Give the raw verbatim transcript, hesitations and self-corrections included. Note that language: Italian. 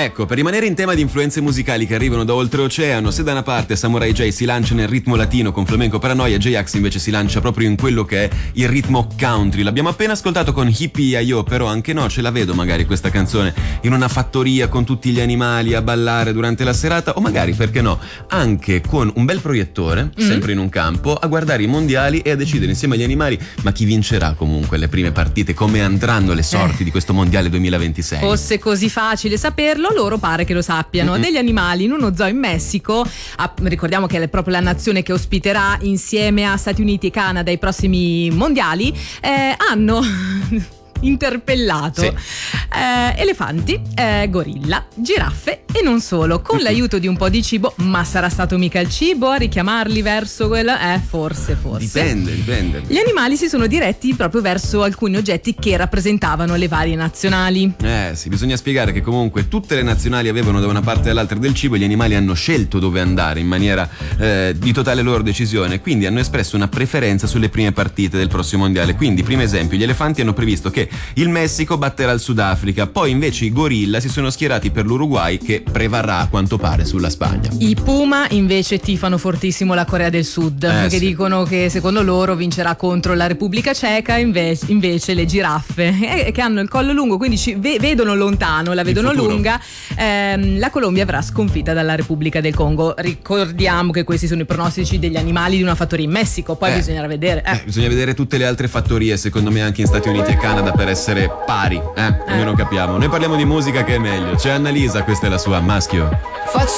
Ecco, per rimanere in tema di influenze musicali che arrivano da oltreoceano, se da una parte Samurai J si lancia nel ritmo latino con Flamenco Paranoia, J-Ax invece si lancia proprio in quello che è il ritmo country. L'abbiamo appena ascoltato con Hippie Ayo, però anche no, ce la vedo magari questa canzone in una fattoria con tutti gli animali a ballare durante la serata, o magari, perché no, anche con un bel proiettore, mm. sempre in un campo, a guardare i mondiali e a decidere insieme agli animali ma chi vincerà comunque le prime partite, come andranno le sorti eh. di questo mondiale duemilaventisei. Fosse così facile saperlo, loro pare che lo sappiano. Mm-hmm. Degli animali in uno zoo in Messico, ah, ricordiamo che è proprio la nazione che ospiterà insieme a Stati Uniti e Canada i prossimi mondiali, eh, hanno interpellato sì. eh, elefanti, eh, gorilla, giraffe e non solo, con l'aiuto di un po' di cibo. Ma sarà stato mica il cibo a richiamarli verso quello? Eh, forse, forse. Dipende, dipende. Gli animali si sono diretti proprio verso alcuni oggetti che rappresentavano le varie nazionali. Eh sì, bisogna spiegare che comunque tutte le nazionali avevano da una parte all'altra del cibo e gli animali hanno scelto dove andare in maniera eh, di totale loro decisione, quindi hanno espresso una preferenza sulle prime partite del prossimo mondiale. Quindi, primo esempio, gli elefanti hanno previsto che il Messico batterà il Sudafrica, poi invece i gorilla si sono schierati per l'Uruguay, che prevarrà a quanto pare sulla Spagna. I puma invece tifano fortissimo la Corea del Sud, eh, che sì. dicono che secondo loro vincerà contro la Repubblica Ceca. Invece, invece le giraffe, eh, che hanno il collo lungo, quindi ci ve- vedono lontano, la vedono lunga, ehm, la Colombia verrà sconfitta dalla Repubblica del Congo. Ricordiamo che questi sono i pronostici degli animali di una fattoria in Messico, poi eh, bisognerà vedere eh. Eh, bisogna vedere tutte le altre fattorie, secondo me anche in Stati Uniti e Canada, per essere pari, eh? Noi non capiamo. Noi parliamo di musica, che è meglio. C'è Annalisa, questa è la sua Maschio.